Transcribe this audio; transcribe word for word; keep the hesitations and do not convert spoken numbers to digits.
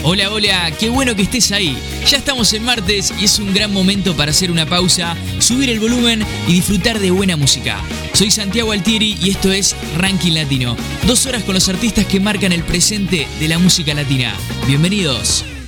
Hola, hola, qué bueno que estés ahí. Ya estamos en martes y es un gran momento para hacer una pausa, subir el volumen y disfrutar de buena música. Soy Santiago Altieri y esto es Ranking Latino. Dos horas con los artistas que marcan el presente de la música latina. Bienvenidos.